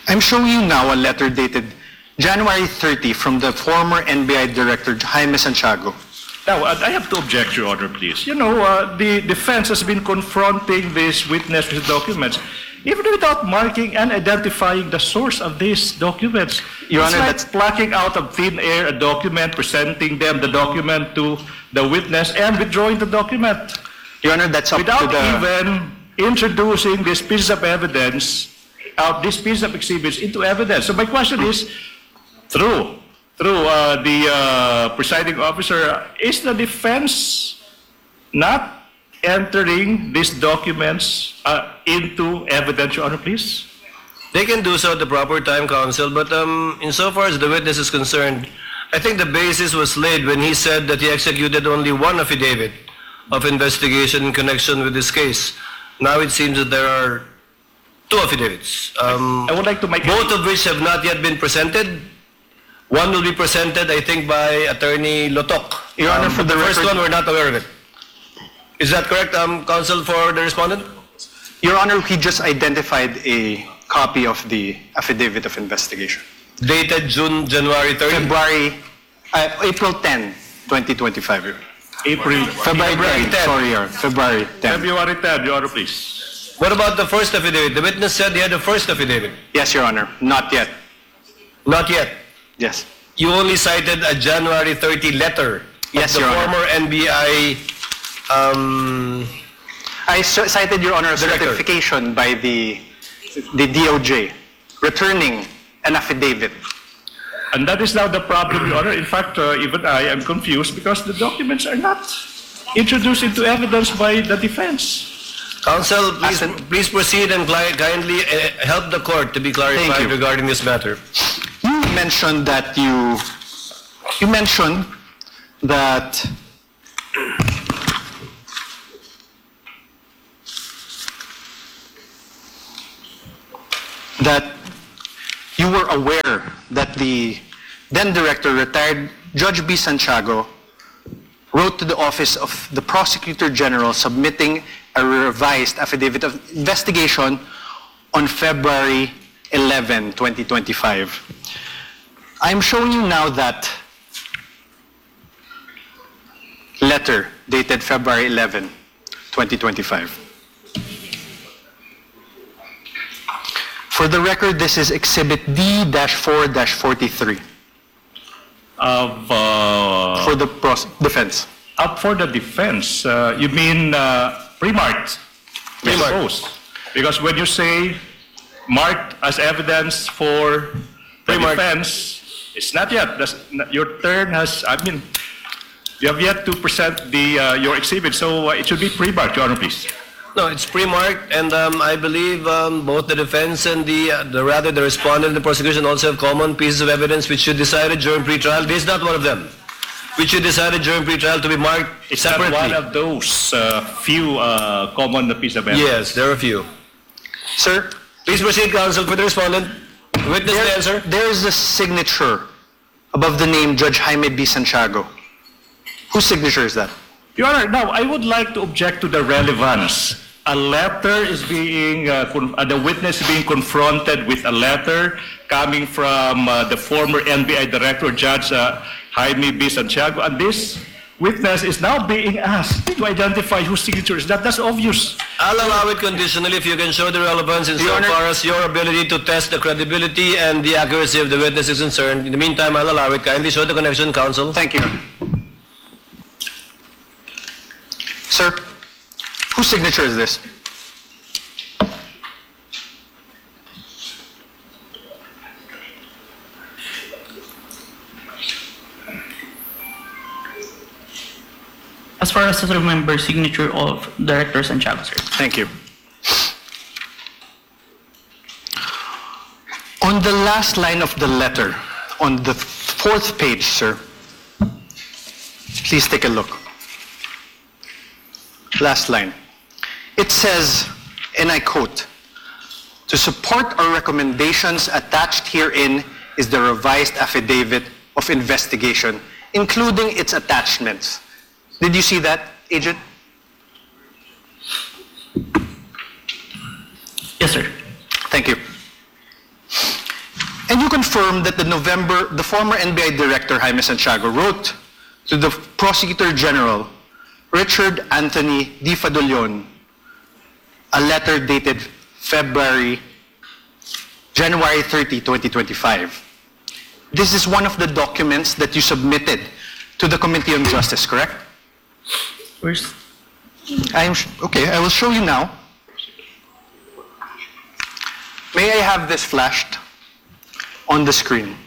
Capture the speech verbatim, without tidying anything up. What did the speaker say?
I'm showing you now a letter dated January thirtieth from the former N B I Director Jaime Santiago. Now, uh, I have to object, Your Honor, please. You know, uh, the defense has been confronting this witness with documents, even without marking and identifying the source of these documents. Your it's Honor, like that's- plucking out of thin air a document, presenting them the document to the witness, and withdrawing the document Your Honor, that's up without to the... even introducing these pieces of evidence, out these pieces of exhibits into evidence. So my question is, through through uh, the uh, presiding officer, is the defense not entering these documents uh, into evidence, Your Honor, please? They can do so at the proper time, counsel, but um, insofar as the witness is concerned, I think the basis was laid when he said that he executed only one affidavit of investigation in connection with this case. Now it seems that there are two affidavits, um, I would like to make both of which have not yet been presented. One will be presented, I think, by Attorney Lotok. Your Honor, for but the the first record- one, we're not aware of it. Is that correct, um, counsel, for the respondent? Your Honor, he just identified a copy of the affidavit of investigation. Dated June, January thirtieth? February, uh, April tenth, twenty twenty-five. Your Honor. April, February February tenth, tenth. sorry, Your Honor. February tenth. February tenth, Your Honor, please. What about the first affidavit? The witness said he had the first affidavit. Yes, Your Honor, not yet. Not yet. Yes. You only cited a January thirtieth letter Yes, of the Your Honor. former N B I um, I c- cited, Your Honor, a Director. certification by the, the D O J returning an affidavit. And that is now the problem, Your Honor. In fact, uh, even I am confused because the documents are not introduced into evidence by the defense. counsel. Please, As in- please proceed and cli- kindly uh, help the court to be clarified you. regarding this matter. You mentioned that you, you mentioned that that you were aware that the then director, retired Judge B. Santiago, wrote to the office of the Prosecutor General submitting a revised affidavit of investigation on February eleventh, twenty twenty-five. I'm showing you now that letter dated February eleventh, twenty twenty-five. For the record, this is Exhibit D four forty-three Of, uh, for the pros- defense. up for the defense, uh, you mean uh, pre-marked? I Pre-marked. suppose. Because when you say marked as evidence for the Pre-marked. defense, it's not yet. That's, your turn has, I mean, you have yet to present the uh, your exhibit, so uh, it should be pre-marked, Your Honor, please. No, it's pre-marked, and um, I believe um, both the defense and the, uh, the rather the respondent and the prosecution also have common pieces of evidence which should decided during pre-trial. This is not one of them, which should decided during pre-trial to be marked It's not separately. one of those uh, few uh, common pieces of evidence. Yes, there are a few. Sir, Please proceed, counsel, for the respondent. Witness the there, answer. there is a signature above the name Judge Jaime B. Santiago. Whose signature is that? Your Honor, now I would like to object to the relevance. A letter is being, uh, con- uh, the witness is being confronted with a letter coming from uh, the former N B I Director, Judge uh, Jaime B. Santiago, and this witness is now being asked to identify whose signature is that. That's obvious. I'll allow it conditionally if you can show the relevance Your insofar Honor- as your ability to test the credibility and the accuracy of the witness is concerned. In the meantime, I'll allow it. Kindly show the connection, counsel. Thank you. Sir, whose signature is this? As far as I remember, signature of Director Santiago, sir. Thank you. On the last line of the letter, on the fourth page, sir, please take a look. Last line. It says, and I quote, "To support our recommendations attached herein is the revised affidavit of investigation, including its attachments." Did you see that, Agent? Yes, sir. Thank you. And you confirm that the November, the former N B I Director Jaime Santiago wrote to the Prosecutor General, Richard Anthony Di Fadolion, a letter dated February, January thirtieth, twenty twenty-five. This is one of the documents that you submitted to the Committee on Justice, correct? Where's, I'm, sh- okay, I will show you now. May I have this flashed on the screen?